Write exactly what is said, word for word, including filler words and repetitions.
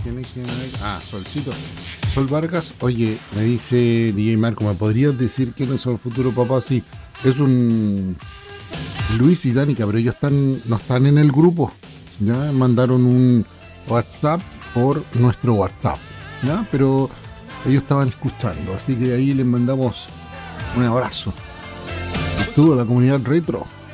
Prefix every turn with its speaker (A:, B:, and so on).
A: ¿Quién es? ¿Quién es? Ah, Solcito. Sol Vargas, oye, me dice D J Marco, ¿me podrías decir quiénes son el futuro papá? Sí, es un Luis y Danica, pero ellos están, no están en el grupo. Ya mandaron un WhatsApp por nuestro WhatsApp, ¿ya? Pero ellos estaban escuchando, así que ahí les mandamos un abrazo. A toda la comunidad retro.